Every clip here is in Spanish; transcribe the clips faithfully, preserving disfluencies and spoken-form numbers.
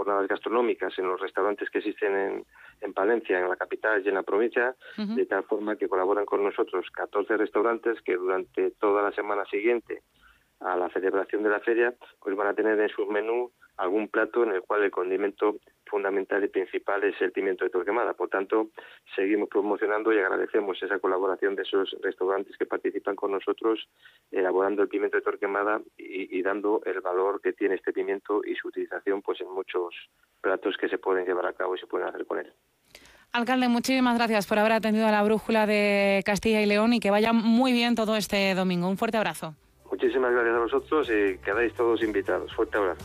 jornadas gastronómicas en los restaurantes que existen en, en Palencia, en la capital y en la provincia, uh-huh. de tal forma que colaboran con nosotros catorce restaurantes que durante toda la semana siguiente a la celebración de la feria, pues van a tener en su menú algún plato en el cual el condimento fundamental y principal es el pimiento de Torquemada. Por tanto, seguimos promocionando y agradecemos esa colaboración de esos restaurantes que participan con nosotros, elaborando el pimiento de Torquemada y, y dando el valor que tiene este pimiento y su utilización pues en muchos platos que se pueden llevar a cabo y se pueden hacer con él. Alcalde, muchísimas gracias por haber atendido a la Brújula de Castilla y León y que vaya muy bien todo este domingo. Un fuerte abrazo. Muchísimas gracias a vosotros y quedáis todos invitados. Fuerte abrazo.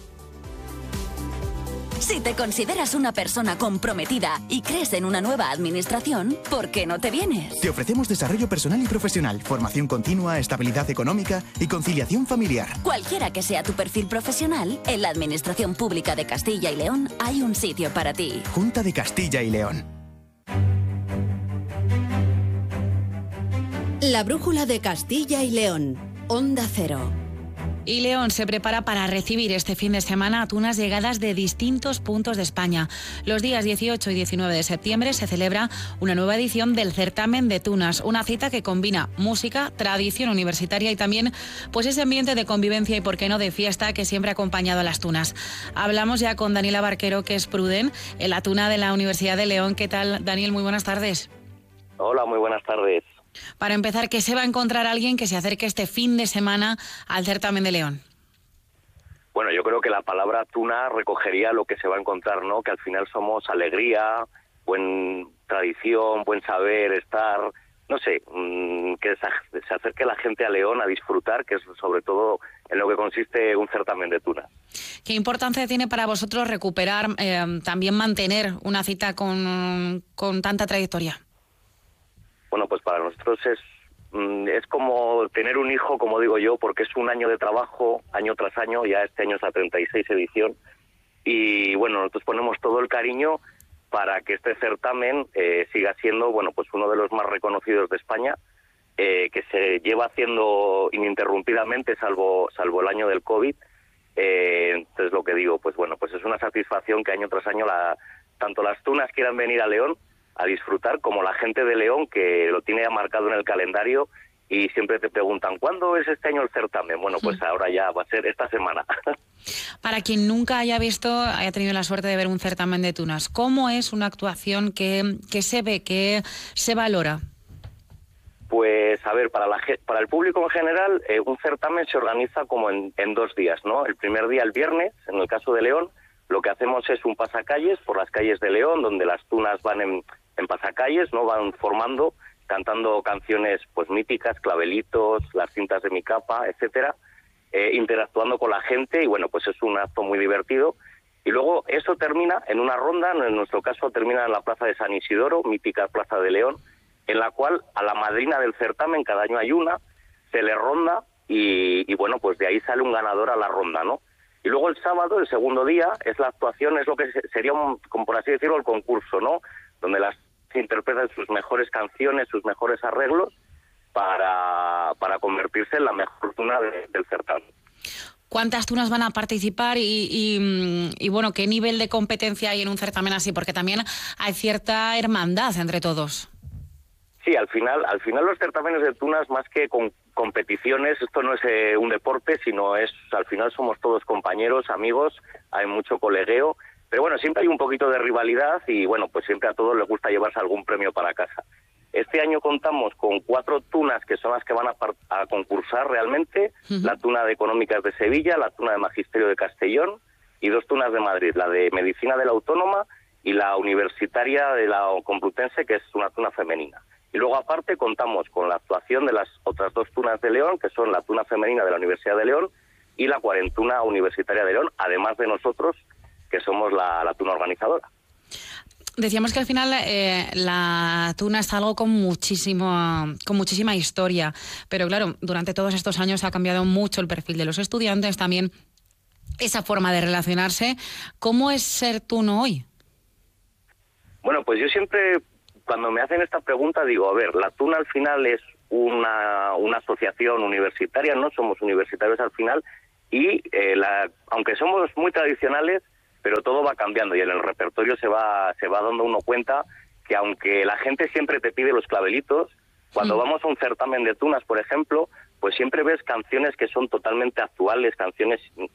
Si te consideras una persona comprometida y crees en una nueva administración, ¿por qué no te vienes? Te ofrecemos desarrollo personal y profesional, formación continua, estabilidad económica y conciliación familiar. Cualquiera que sea tu perfil profesional, en la Administración Pública de Castilla y León hay un sitio para ti. Junta de Castilla y León. La Brújula de Castilla y León. Onda Cero. Y León se prepara para recibir este fin de semana a tunas llegadas de distintos puntos de España. Los días dieciocho y diecinueve de septiembre se celebra una nueva edición del certamen de tunas, una cita que combina música, tradición universitaria y también pues ese ambiente de convivencia y por qué no de fiesta que siempre ha acompañado a las tunas. Hablamos ya con Daniela Barquero, que es Pruden, en la tuna de la Universidad de León. ¿Qué tal, Daniel? Muy buenas tardes. Hola, muy buenas tardes. Para empezar, ¿qué se va a encontrar alguien que se acerque este fin de semana al certamen de León? Bueno, yo creo que la palabra tuna recogería lo que se va a encontrar, ¿no? Que al final somos alegría, buen tradición, buen saber estar, no sé, mmm, que se acerque la gente a León a disfrutar, que es sobre todo en lo que consiste un certamen de tuna. ¿Qué importancia tiene para vosotros recuperar, eh, también mantener una cita con, con tanta trayectoria? Bueno, pues para nosotros es es como tener un hijo, como digo yo, porque es un año de trabajo, año tras año, ya este año es la treinta y seis edición, y bueno, nosotros ponemos todo el cariño para que este certamen eh, siga siendo, bueno, pues uno de los más reconocidos de España, eh, que se lleva haciendo ininterrumpidamente, salvo salvo el año del COVID. Eh, entonces lo que digo, pues bueno, pues es una satisfacción que año tras año la, tanto las tunas quieran venir a León a disfrutar, como la gente de León, que lo tiene ya marcado en el calendario y siempre te preguntan, ¿cuándo es este año el certamen? Bueno, pues ahora ya va a ser esta semana. Para quien nunca haya visto, haya tenido la suerte de ver un certamen de tunas, ¿cómo es una actuación que, que se ve, que se valora? Pues, a ver, para la para el público en general, eh, un certamen se organiza como en, en dos días, ¿no? El primer día, el viernes, en el caso de León, lo que hacemos es un pasacalles por las calles de León, donde las tunas van en en pasacalles, ¿no? Van formando, cantando canciones pues míticas, Clavelitos, Las cintas de mi capa, etcétera, eh, interactuando con la gente y bueno, pues es un acto muy divertido. Y luego eso termina en una ronda, en nuestro caso termina en la Plaza de San Isidoro, mítica Plaza de León, en la cual a la madrina del certamen, cada año hay una, se le ronda y, y bueno, pues de ahí sale un ganador a la ronda, ¿no? Y luego el sábado, el segundo día, es la actuación, es lo que sería, un, como por así decirlo, el concurso, ¿no? Donde las interpretan sus mejores canciones, sus mejores arreglos para, para convertirse en la mejor tuna de, del certamen. ¿Cuántas tunas van a participar y, y, y bueno, qué nivel de competencia hay en un certamen así? Porque también hay cierta hermandad entre todos. Sí, al final, al final los certámenes de tunas, más que con competiciones, esto no es eh, un deporte, sino es, al final somos todos compañeros, amigos, hay mucho colegueo. Pero bueno, siempre hay un poquito de rivalidad y bueno, pues siempre a todos les gusta llevarse algún premio para casa. Este año contamos con cuatro tunas que son las que van a, a concursar realmente, uh-huh. La tuna de Económicas de Sevilla, la tuna de Magisterio de Castellón y dos tunas de Madrid, la de Medicina de la Autónoma y la Universitaria de la Complutense, que es una tuna femenina. Y luego aparte contamos con la actuación de las otras dos tunas de León, que son la tuna femenina de la Universidad de León y la cuarentuna universitaria de León, además de nosotros, que somos la, la tuna organizadora. Decíamos que al final eh, la tuna es algo con muchísimo, con muchísima historia, pero claro, durante todos estos años ha cambiado mucho el perfil de los estudiantes, también esa forma de relacionarse. ¿Cómo es ser tuno hoy? Bueno, pues yo siempre, cuando me hacen esta pregunta, digo, a ver, la tuna al final es una, una asociación universitaria, ¿no? Somos universitarios al final, y eh, la, aunque somos muy tradicionales, pero todo va cambiando y en el repertorio se va, se va dando uno cuenta que aunque la gente siempre te pide los clavelitos, cuando sí. vamos a un certamen de tunas, por ejemplo, pues siempre ves canciones que son totalmente actuales, canciones